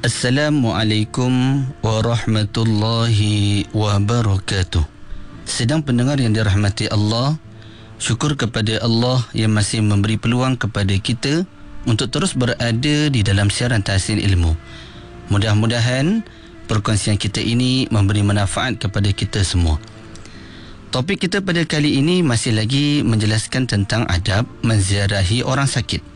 Assalamualaikum warahmatullahi wabarakatuh. Sedang pendengar yang dirahmati Allah, syukur kepada Allah yang masih memberi peluang kepada kita untuk terus berada di dalam siaran tahsin ilmu. Mudah-mudahan perkongsian kita ini memberi manfaat kepada kita semua. Topik kita pada kali ini masih lagi menjelaskan tentang adab menziarahi orang sakit.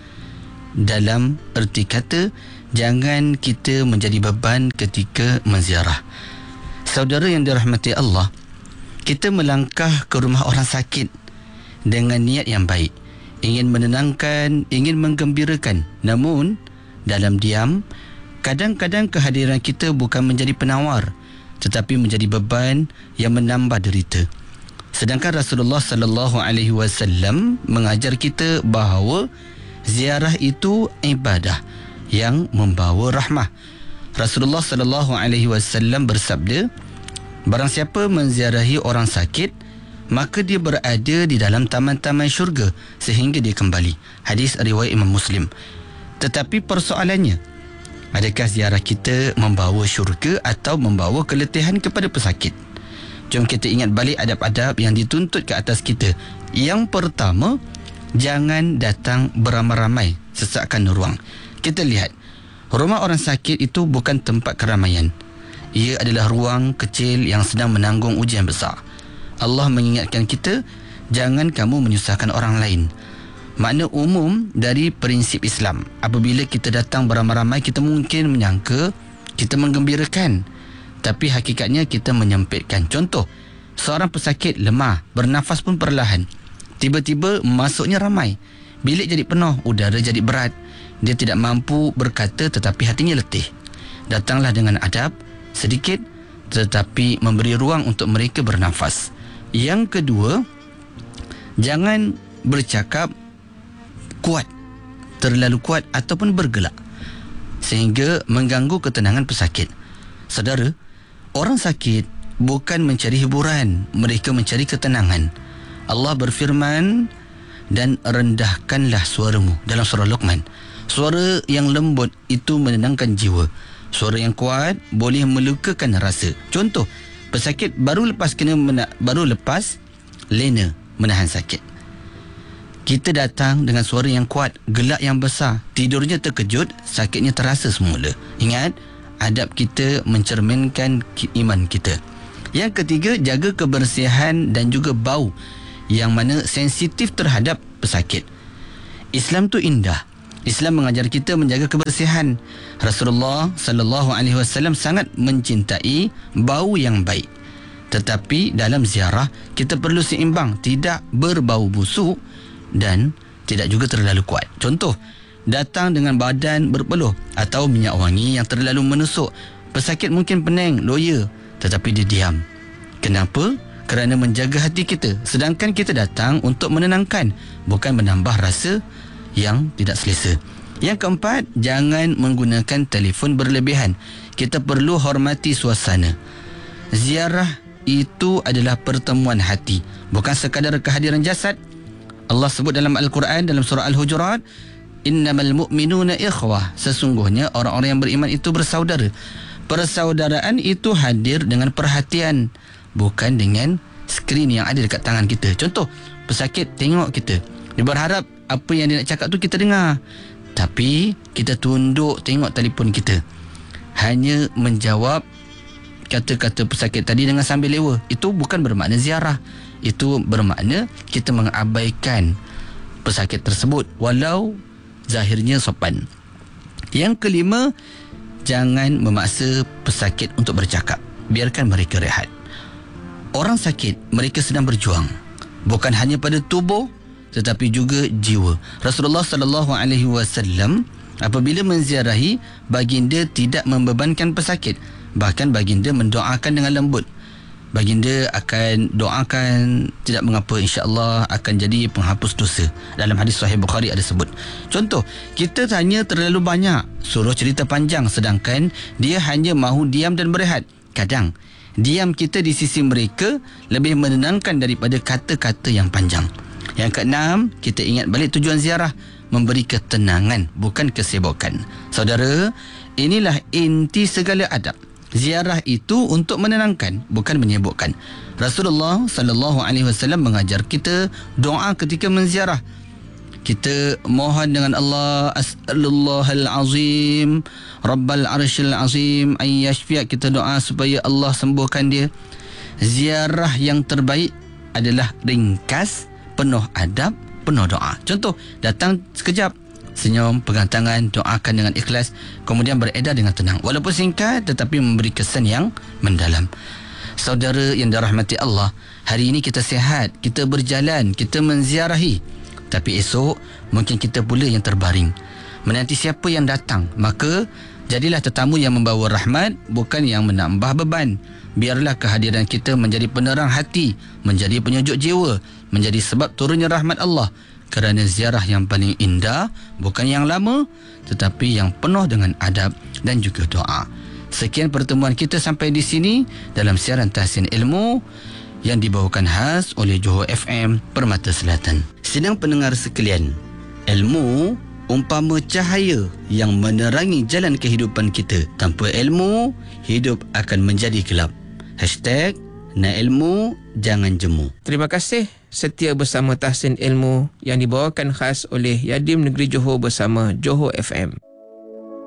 Dalam erti kata, jangan kita menjadi beban ketika menziarah. Saudara yang dirahmati Allah, kita melangkah ke rumah orang sakit dengan niat yang baik, ingin menenangkan, ingin menggembirakan. Namun dalam diam, kadang-kadang kehadiran kita bukan menjadi penawar, tetapi menjadi beban yang menambah derita. Sedangkan Rasulullah sallallahu alaihi wasallam mengajar kita bahawa ziarah itu ibadah yang membawa rahmah. Rasulullah sallallahu alaihi wasallam bersabda, barang siapa menziarahi orang sakit, maka dia berada di dalam taman-taman syurga sehingga dia kembali. Hadis riwayat Imam Muslim. Tetapi persoalannya, adakah ziarah kita membawa syurga atau membawa keletihan kepada pesakit? Jom kita ingat balik adab-adab yang dituntut ke atas kita. Yang pertama, jangan datang beramai-ramai, sesakkan ruang. Kita lihat, rumah orang sakit itu bukan tempat keramaian. Ia adalah ruang kecil yang sedang menanggung ujian besar. Allah mengingatkan kita, jangan kamu menyusahkan orang lain. Makna umum dari prinsip Islam, apabila kita datang beramai-ramai, kita mungkin menyangka kita menggembirakan, tapi hakikatnya kita menyempitkan. Contoh, seorang pesakit lemah, bernafas pun perlahan. Tiba-tiba masuknya ramai, bilik jadi penuh, udara jadi berat. Dia tidak mampu berkata tetapi hatinya letih. Datanglah dengan adab, sedikit tetapi memberi ruang untuk mereka bernafas. Yang kedua, jangan bercakap kuat, terlalu kuat ataupun bergelak sehingga mengganggu ketenangan pesakit. Saudara, orang sakit bukan mencari hiburan, mereka mencari ketenangan. Allah berfirman, dan rendahkanlah suaramu, dalam surah Luqman. Suara yang lembut itu menenangkan jiwa. Suara yang kuat boleh melukakan rasa. Contoh, pesakit baru lepas lena menahan sakit. Kita datang dengan suara yang kuat, gelak yang besar, tidurnya terkejut, sakitnya terasa semula. Ingat, adab kita mencerminkan iman kita. Yang ketiga, jaga kebersihan dan juga bau yang mana sensitif terhadap pesakit. Islam tu indah. Islam mengajar kita menjaga kebersihan. Rasulullah sallallahu alaihi wasallam sangat mencintai bau yang baik. Tetapi dalam ziarah kita perlu seimbang, tidak berbau busuk dan tidak juga terlalu kuat. Contoh, datang dengan badan berpeluh atau minyak wangi yang terlalu menusuk. Pesakit mungkin pening, loya, tetapi dia diam. Kenapa? Kerana menjaga hati kita. Sedangkan kita datang untuk menenangkan, bukan menambah rasa yang tidak selesa. Yang keempat, jangan menggunakan telefon berlebihan. Kita perlu hormati suasana. Ziarah itu adalah pertemuan hati, bukan sekadar kehadiran jasad. Allah sebut dalam Al-Quran, dalam surah Al-Hujurat, innamal mu'minuna ikhwah. Sesungguhnya orang-orang yang beriman itu bersaudara. Persaudaraan itu hadir dengan perhatian, bukan dengan skrin yang ada dekat tangan kita. Contoh, pesakit tengok kita, dia berharap apa yang dia nak cakap tu kita dengar, tapi kita tunduk tengok telefon kita, hanya menjawab kata-kata pesakit tadi dengan sambil lewa. Itu bukan bermakna ziarah. Itu bermakna kita mengabaikan pesakit tersebut walau zahirnya sopan. Yang kelima, jangan memaksa pesakit untuk bercakap. Biarkan mereka rehat. Orang sakit, mereka sedang berjuang, bukan hanya pada tubuh tetapi juga jiwa. Rasulullah sallallahu alaihi wasallam apabila menziarahi, baginda tidak membebankan pesakit, bahkan baginda mendoakan dengan lembut. Baginda akan doakan, tidak mengapa, insya-Allah akan jadi penghapus dosa. Dalam hadis sahih Bukhari ada sebut. Contoh, kita tanya terlalu banyak, suruh cerita panjang, sedangkan dia hanya mahu diam dan berehat. Kadang diam kita di sisi mereka lebih menenangkan daripada kata-kata yang panjang. Yang keenam, kita ingat balik tujuan ziarah, memberi ketenangan, bukan kesibukan. Saudara, Inilah inti segala adab. Ziarah itu untuk menenangkan, bukan menyibukkan. Rasulullah sallallahu alaihi wasallam mengajar kita doa ketika menziarah. Kita mohon dengan Allah, as'alullahal azim rabbal arsyil azim ay yashfi'a. Kita doa supaya Allah sembuhkan dia. Ziarah yang terbaik adalah ringkas, penuh adab, penuh doa. Contoh, datang sekejap, senyum, pegang tangan, doakan dengan ikhlas, kemudian beredar dengan tenang. Walaupun singkat tetapi memberi kesan yang mendalam. Saudara yang dirahmati Allah, hari ini kita sihat, kita berjalan, kita menziarahi. Tapi esok mungkin kita pula yang terbaring, menanti siapa yang datang. Maka jadilah tetamu yang membawa rahmat, bukan yang menambah beban. Biarlah kehadiran kita menjadi penerang hati, menjadi penyejuk jiwa, menjadi sebab turunnya rahmat Allah. Kerana ziarah yang paling indah bukan yang lama, tetapi yang penuh dengan adab dan juga doa. Sekian pertemuan kita sampai di sini dalam siaran Tahsin Ilmu yang dibawakan khas oleh Johor FM Permata Selatan. Sedang pendengar sekalian, ilmu umpama cahaya yang menerangi jalan kehidupan kita. Tanpa ilmu, hidup akan menjadi gelap. #Nak ilmu, jangan jemu. Terima kasih setia bersama Tahsin Ilmu yang dibawakan khas oleh Yadim Negeri Johor bersama Johor FM.